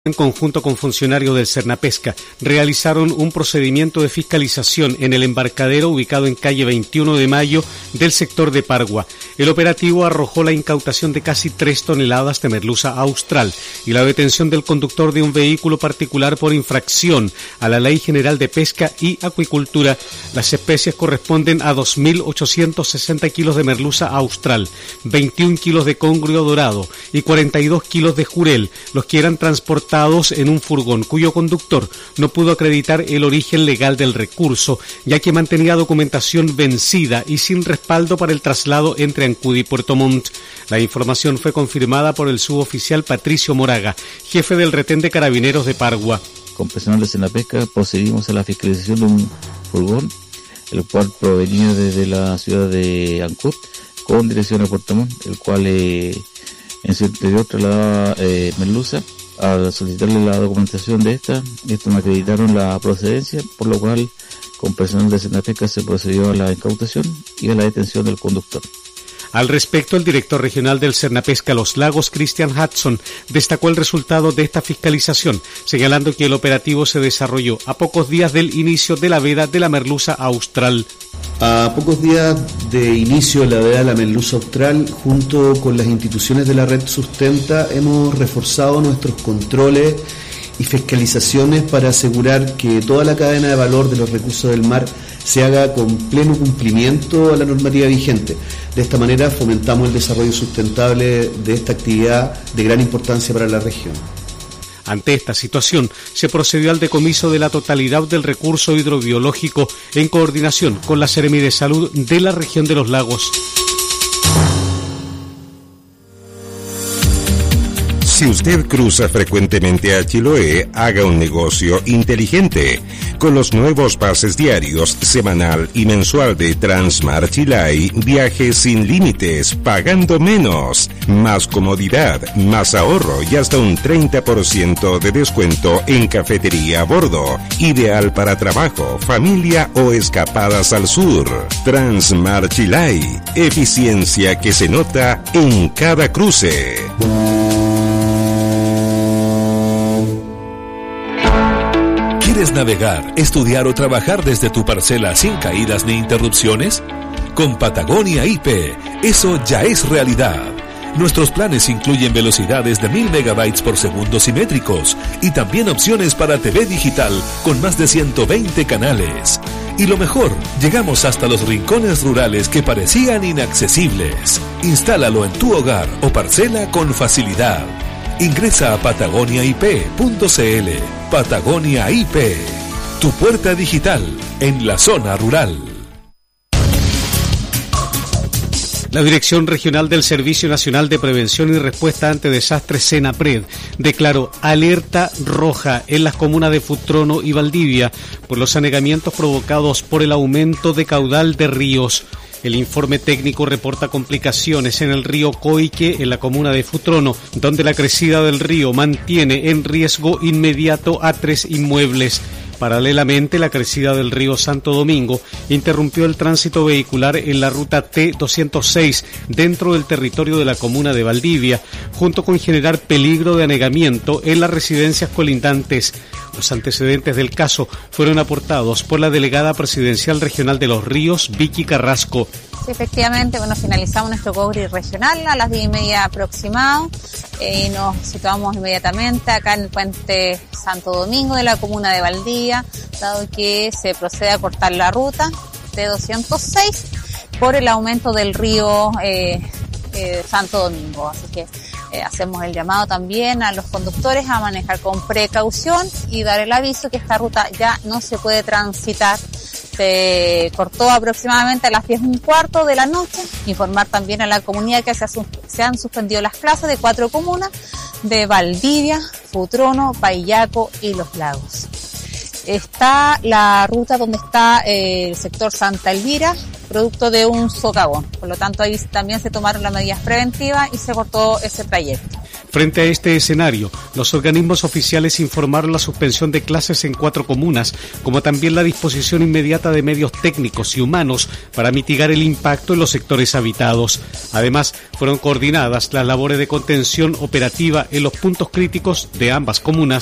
En conjunto con funcionarios del Cernapesca, realizaron un procedimiento de fiscalización en el embarcadero ubicado en calle 21 de Mayo del sector de Pargua. El operativo arrojó la incautación de casi 3 toneladas de merluza austral y la detención del conductor de un vehículo particular por infracción a la Ley General de Pesca y Acuicultura. Las especies corresponden a 2.860 kilos de merluza austral, 21 kilos de congrio dorado y 42 kilos de jurel, los que eran transportados en un furgón cuyo conductor no pudo acreditar el origen legal del recurso, ya que mantenía documentación vencida y sin respaldo para el traslado entre Ancud y Puerto Montt. La información fue confirmada por el suboficial Patricio Moraga, jefe del retén de Carabineros de Pargua. Con personal de Cernapesca procedimos a la fiscalización de un furgón, el cual provenía desde la ciudad de Ancud con dirección a Puerto Montt, el cual en su interior trasladaba merluza. Al solicitarle la documentación de estos me acreditaron la procedencia, por lo cual con personal de Cernapesca se procedió a la incautación y a la detención del conductor. Al respecto, el director regional del Cernapesca Los Lagos, Christian Hudson, destacó el resultado de esta fiscalización, señalando que el operativo se desarrolló a pocos días del inicio de la veda de la merluza austral. A pocos días de inicio de la veda de la merluza austral, junto con las instituciones de la red Sustenta, hemos reforzado nuestros controles y fiscalizaciones para asegurar que toda la cadena de valor de los recursos del mar se haga con pleno cumplimiento a la normativa vigente. De esta manera fomentamos el desarrollo sustentable de esta actividad de gran importancia para la región. Ante esta situación, se procedió al decomiso de la totalidad del recurso hidrobiológico en coordinación con la Seremi de Salud de la región de los lagos. Si usted cruza frecuentemente a Chiloé, haga un negocio inteligente. Con los nuevos pases diarios, semanal y mensual de Transmar Chilay, viaje sin límites, pagando menos. Más comodidad, más ahorro y hasta un 30% de descuento en cafetería a bordo. Ideal para trabajo, familia o escapadas al sur. Transmar Chilay, eficiencia que se nota en cada cruce. ¿Quieres navegar, estudiar o trabajar desde tu parcela sin caídas ni interrupciones? Con Patagonia IP, eso ya es realidad. Nuestros planes incluyen velocidades de 1000 megabytes por segundo simétricos y también opciones para TV digital con más de 120 canales. Y lo mejor, llegamos hasta los rincones rurales que parecían inaccesibles. Instálalo en tu hogar o parcela con facilidad. Ingresa a patagoniaip.cl. Patagonia IP, tu puerta digital en la zona rural. La Dirección Regional del Servicio Nacional de Prevención y Respuesta ante Desastres, SENAPRED, declaró alerta roja en las comunas de Futrono y Valdivia por los anegamientos provocados por el aumento de caudal de ríos. El informe técnico reporta complicaciones en el río Coique, en la comuna de Futrono, donde la crecida del río mantiene en riesgo inmediato a 3 inmuebles. Paralelamente, la crecida del río Santo Domingo interrumpió el tránsito vehicular en la ruta T206 dentro del territorio de la comuna de Valdivia, junto con generar peligro de anegamiento en las residencias colindantes. Los antecedentes del caso fueron aportados por la delegada presidencial regional de Los Ríos, Vicky Carrasco. Sí, efectivamente, finalizamos nuestro cobre regional a las 10:30 aproximado y nos situamos inmediatamente acá en el puente Santo Domingo de la comuna de Valdivia, dado que se procede a cortar la ruta T206 por el aumento del río Santo Domingo. Así que hacemos el llamado también a los conductores a manejar con precaución y dar el aviso que esta ruta ya no se puede transitar. Se cortó aproximadamente a las 10:15 de la noche. Informar también a la comunidad que se han suspendido las clases de 4 comunas de Valdivia, Futrono, Paillaco y Los Lagos. Está la ruta donde está el sector Santa Elvira, producto de un socavón. Por lo tanto, ahí también se tomaron las medidas preventivas y se cortó ese trayecto. Frente a este escenario, los organismos oficiales informaron la suspensión de clases en 4 comunas, como también la disposición inmediata de medios técnicos y humanos para mitigar el impacto en los sectores habitados. Además, fueron coordinadas las labores de contención operativa en los puntos críticos de ambas comunas